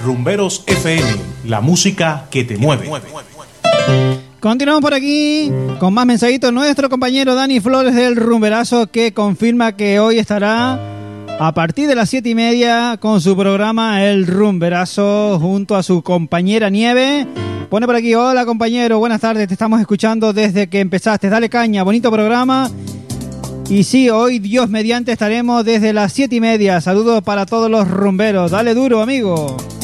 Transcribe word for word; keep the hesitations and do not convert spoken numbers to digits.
Rumberos F M, la música que te mueve. Continuamos por aquí con más mensajitos. Nuestro compañero Dani Flores del Rumberazo, que confirma que hoy estará a partir de las siete y media con su programa El Rumberazo junto a su compañera Nieve. Pone por aquí: hola compañero, buenas tardes, te estamos escuchando desde que empezaste, dale caña, bonito programa. Y sí, hoy Dios mediante estaremos desde las siete y media. Saludos para todos los rumberos, dale duro amigo.